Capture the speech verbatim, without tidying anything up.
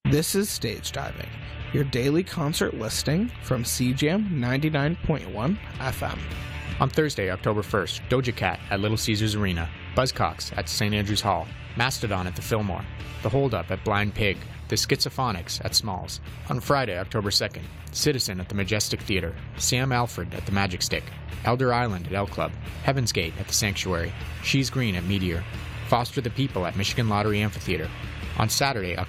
This is Stage Diving, your daily concert listing from C Jam ninety-nine point one F M. On Thursday, October first, Doja Cat at Little Caesars Arena, Buzzcocks at Saint Andrews Hall, Mastodon at the Fillmore, The Hold Up at Blind Pig, The Schizophonics at Smalls. On Friday, October second, Citizen at the Majestic Theater, Sam Alford at the Magic Stick, Elder Island at L Club, Heaven's Gate at the Sanctuary, She's Green at Meteor, Foster the People at Michigan Lottery Amphitheater. On Saturday,